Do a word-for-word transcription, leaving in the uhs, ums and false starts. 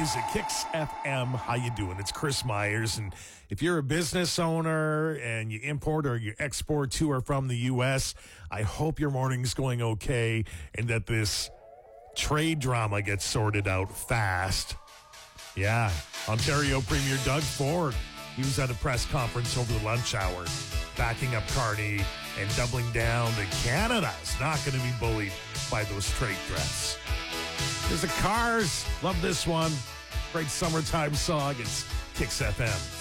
Music, Kicks F M. How you doing? It's Chris Myers, and if you're a business owner and you import or you export to or from the U S, I hope your morning's going okay and that this trade drama gets sorted out fast. Yeah, Ontario Premier Doug Ford, he was at a press conference over the lunch hour, backing up Carney and doubling down that Canada's not going to be bullied by those trade threats. There's the Cars. Love this one. Great summertime song. It's Kicks F M.